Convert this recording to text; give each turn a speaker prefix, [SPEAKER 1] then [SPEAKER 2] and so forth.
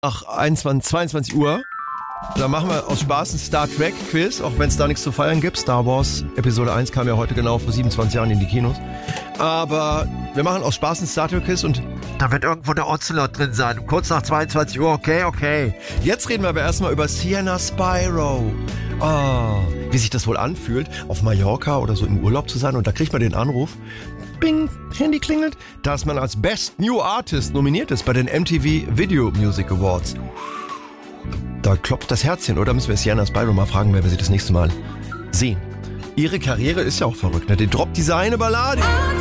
[SPEAKER 1] Ach, 22 Uhr. Da machen wir aus Spaß ein Star Trek Quiz, auch wenn es da nichts zu feiern gibt. Star Wars Episode 1 kam ja heute genau vor 27 Jahren in die Kinos. Aber wir machen aus Spaß ein Star Trek Quiz und da wird irgendwo der Ocelot drin sein. Kurz nach 22 Uhr, okay. Jetzt reden wir aber erstmal über Sienna Spyro. Wie sich das wohl anfühlt, auf Mallorca oder so im Urlaub zu sein. Und da kriegt man den Anruf, bing, Handy klingelt, dass man als Best New Artist nominiert ist bei den MTV Video Music Awards. Da klopft das Herzchen, oder? Müssen wir Sienna Spyro mal fragen, wer wir sie das nächste Mal sehen. Ihre Karriere ist ja auch verrückt, ne? Die droppt diese eine Ballade.